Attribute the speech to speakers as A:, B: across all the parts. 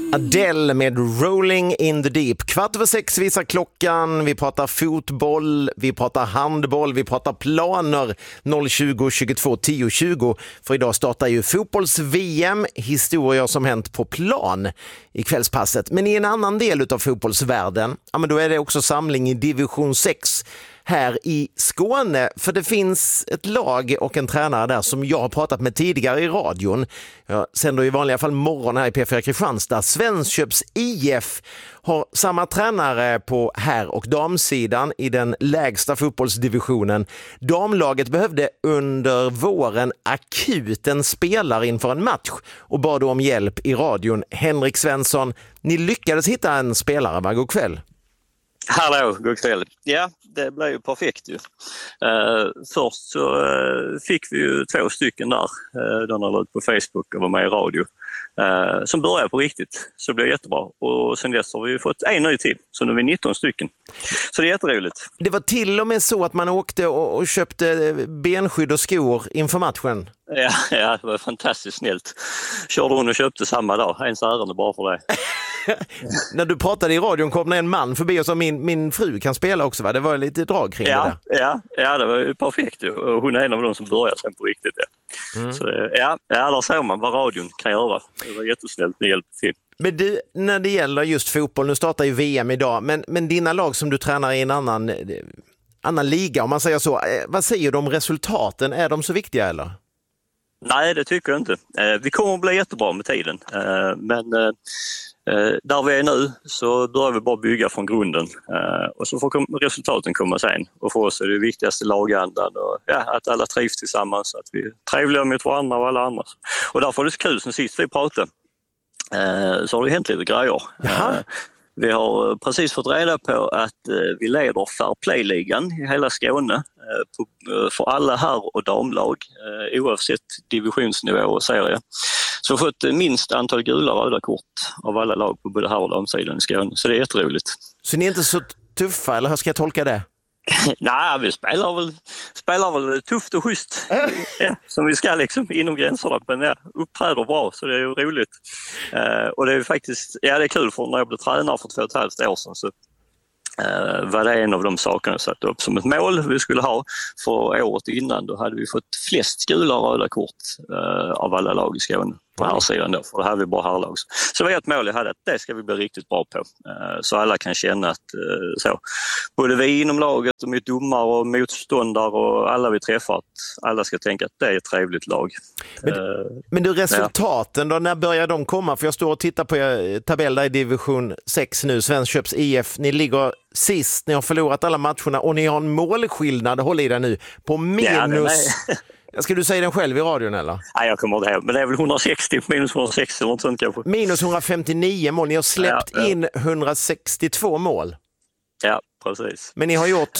A: Adele med Rolling in the Deep. 5:15 visar klockan. Vi pratar fotboll, vi pratar handboll, vi pratar planer. 020 22 10 20. För idag startar ju fotbolls-VM. Historier som hänt på plan i kvällspasset. Men i en annan del av fotbollsvärlden, ja, men då är det också samling i division 6 här i Skåne, för det finns ett lag och en tränare där som jag har pratat med tidigare i radion. Jag sänder i vanliga fall morgon här i P4 Kristianstad. Svenköps IF har samma tränare på herr- och damsidan i den lägsta fotbollsdivisionen. Damlaget behövde under våren akut en spelare inför en match och bad om hjälp i radion. Henrik Svensson, ni lyckades hitta en spelare, va? God kväll.
B: Hallå, god kväll. Ja, det blev ju perfekt ju. Först så fick vi ju 2 stycken där. De har ut på Facebook och var med i radio. Som började på riktigt, så det blev jättebra. Och sen dess har vi ju fått en ny till, så nu är vi 19 stycken. Så det är jätteroligt.
A: Det var till och med så att man åkte och köpte benskydd och skor inför matchen.
B: Ja, det var fantastiskt snällt. Körde hon och köpte samma dag, ens ärende bara för det.
A: När du pratade i radion kom det en man förbi och sa min fru kan spela också, va? Det var lite drag kring det där.
B: Ja, det var ju perfekt. Och hon är en av de som börjar sen på riktigt. Ja. Mm. Så där såg man vad radion kan göra. Det var jättesnällt med hjälp till.
A: Men du, när det gäller just fotboll, nu startar ju VM idag, men dina lag som du tränar i en annan liga, om man säger så, vad säger du om resultaten? Är de så viktiga eller?
B: Nej, det tycker jag inte. Vi kommer att bli jättebra med tiden, men där vi är nu så börjar vi bara bygga från grunden och så får resultaten komma sen. Och för oss är det viktigaste lagandan och att alla trivs tillsammans, att vi är trevliga mot varandra och alla andra. Och därför är det så kul, som sist vi pratade så har det hänt lite grejer. Vi har precis fått reda på att vi leder Fair Play-ligan i hela Skåne för alla herr- och damlag oavsett divisionsnivå och serie. Så vi har fått minst antal gula och röda kort av alla lag på både herr- och damsidan i Skåne. Så det är jätteroligt.
A: Så ni är inte så tuffa, eller hur ska jag tolka det?
B: Nej, vi spelar väl tufft och schysst som vi ska liksom inom gränserna, men uppträder bra, så det är ju roligt. Och det är faktiskt, det är kul, för när jag blev tränare för 2,5 år sedan så var det en av de sakerna jag satt upp som ett mål vi skulle ha för året innan. Då hade vi fått flest gula och röda kort av alla lag i Skåne på här sidan då, för det här är vi bara herrlag. Så det var ett mål jag hade, att det ska vi bli riktigt bra på. Så alla kan känna att både vi inom laget och mot domare och motståndare och alla vi träffar, att alla ska tänka att det är ett trevligt lag.
A: Men du, resultaten då, när börjar de komma? För jag står och tittar på tabell där i division 6 nu, Svenköps IF. Ni ligger sist, ni har förlorat alla matcherna och ni har en målskillnad, håll i det nu, på minus... Ska du säga den själv i radion eller?
B: Nej, jag kommer inte ihåg, men det är väl 160 minus 160 eller något sånt kanske.
A: Minus 159 mål, ni har släppt in 162 mål.
B: Ja, precis.
A: Men ni har gjort?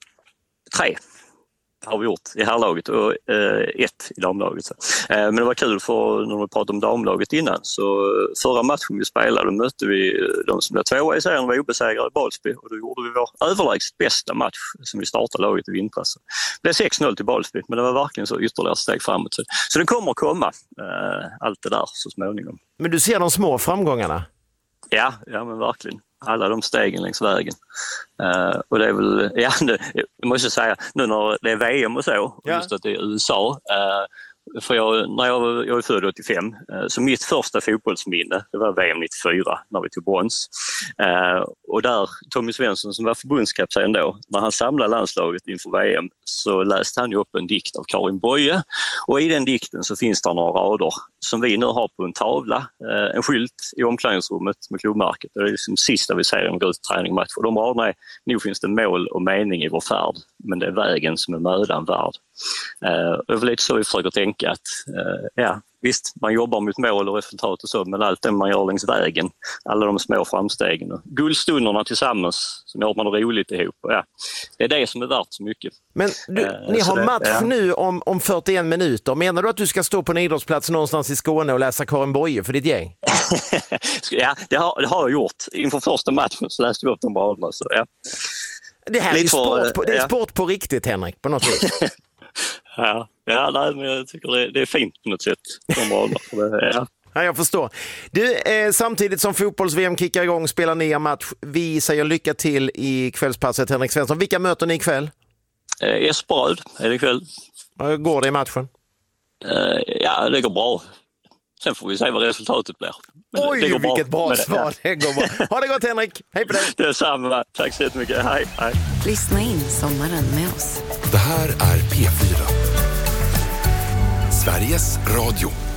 B: 3 har vi gjort i herrlaget och 1 i damlaget. Men det var kul, för när vi pratade om damlaget innan, så förra matchen vi spelade mötte vi de som blev 2 i serien, var obesegrade i Balsby, och då gjorde vi vår överlägset bästa match som vi startade laget i vintras. Det blev 6-0 till Balsby, men det var verkligen så ytterligare steg framåt. Så det kommer att komma allt det där så småningom.
A: Men du ser de små framgångarna? Ja,
B: men verkligen. Alla de stegen längs vägen. Och det är väl, jag måste säga, nu när det är VM och så, och just att det är USA, för jag är född 85, så mitt första fotbollsminne, det var VM 94 när vi tog brons. Och där, Tommy Svensson som var förbundskapten då, när han samlade landslaget inför VM, så läste han ju upp en dikt av Karin Boye, och i den dikten så finns det några rader som vi nu har på en tavla, en skylt i omklädningsrummet med klubbmärket. Det är liksom sista vi säger om gå ut träning och match. Och de raderna är: nog finns det mål och mening i vår färd, men det är vägen som är mödan värd. Det är väl lite så vi försöker tänka, att visst, man jobbar mot mål och resultat och så, men allt det man gör längs vägen, alla de små framstegen och guldstunderna tillsammans som gör man roligt ihop, det är det som är värt så mycket. Men
A: ni har match nu om 41 minuter. Menar du att du ska stå på en idrottsplats någonstans i Skåne och läsa Karin Boye för ditt gäng?
B: Ja, det har jag gjort. Inför första matchen så läste vi upp de raderna.
A: Det här är sport, det är sport på riktigt, Henrik, på något vis.
B: Nej, men jag tycker det är fint på något sätt.
A: jag förstår. Du, samtidigt som fotbolls-VM kickar igång spelar ni en match. Vi säger lycka till i kvällspasset, Henrik Svensson. Vilka möter ni ikväll?
B: Esbröd är det ikväll.
A: Hur går det i matchen?
B: Ja, det går bra. Sen får vi se vad resultatet blir. Men
A: oj,
B: det går
A: vilket bra svar.
B: Ja.
A: Det går bra. Ha det gott, Henrik. Hej på dig.
B: Det är samma. Tack så jättemycket. Hej.
C: Lyssna in sommaren med oss.
D: Det här är P4. Sveriges Radio.